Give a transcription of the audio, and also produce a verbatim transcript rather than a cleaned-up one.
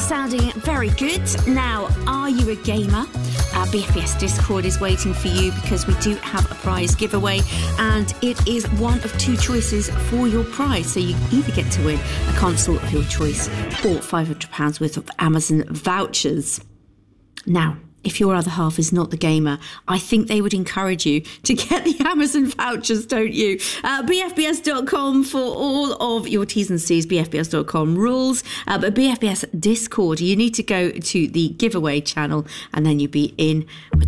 sounding very good. Now, are you a gamer? Uh, B F B S Discord is waiting for you because we do have a prize giveaway, and it is one of two choices for your prize. So you either get to win a console of your choice or five hundred pounds worth of Amazon vouchers. Now, if your other half is not the gamer, I think they would encourage you to get the Amazon vouchers, don't you? Uh, B F B S dot com for all of your T's and C's, B F B S dot com rules. Uh, but B F B S Discord, you need to go to the giveaway channel and then you'll be in with